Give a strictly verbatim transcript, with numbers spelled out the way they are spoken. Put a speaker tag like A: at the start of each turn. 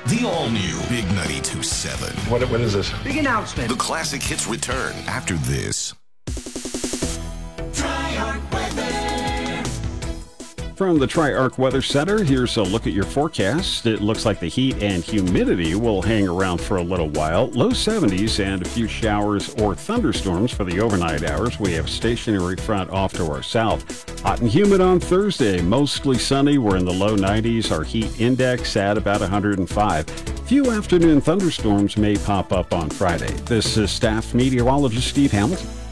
A: The all-new Big ninety-two point seven.
B: What, what is this?
C: Big announcement.
A: The classic hits return after this.
D: From the Tri-Arc Weather Center, here's a look at your forecast. It looks like the heat and humidity will hang around for a little while. Low seventies and a few showers or thunderstorms for the overnight hours. We have stationary front off to our south. Hot and humid on Thursday. Mostly sunny. We're in the low nineties. Our heat index at about one hundred five. Few afternoon thunderstorms may pop up on Friday. This is staff meteorologist Steve Hamilton.